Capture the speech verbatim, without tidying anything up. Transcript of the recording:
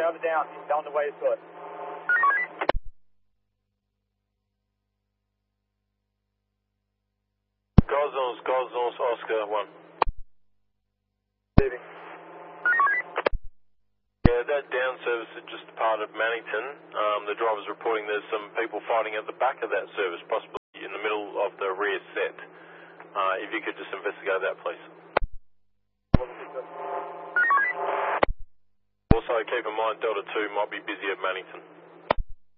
over down. Down the way to it. Gosnells, Gosnells, Oscar one. Leaving. Yeah, that down service is just a part of Mannington. Um, the driver's reporting there's some people fighting at the back of that service, possibly in the middle of the rear set. Uh, if you could just investigate that, please. Also, keep in mind Delta two might be busy at Mannington.